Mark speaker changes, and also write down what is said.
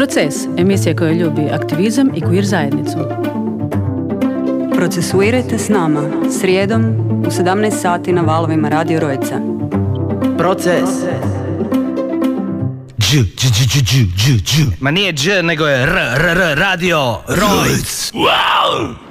Speaker 1: Proces, emisija koja ljubi aktivizam i queer zajednicu.
Speaker 2: Procesuirajte s nama, srijedom u 17 sati na valovima Radio Rojca.
Speaker 3: Proces.
Speaker 4: Ma nije dž, nego je r, radio Rojc.
Speaker 3: Wow!